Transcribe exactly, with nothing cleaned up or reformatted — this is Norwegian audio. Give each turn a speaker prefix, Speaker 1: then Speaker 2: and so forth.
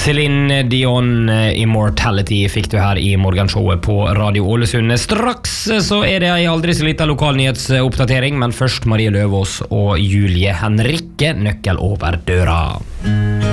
Speaker 1: Céline Dion, Immortality fikk du her i morgenshowet på Radio Ålesund. Straks så er det en aldri så liten lokalnyhetsoppdatering, men først Marie Løvås og Julie Henrikke, nøkkel over døra.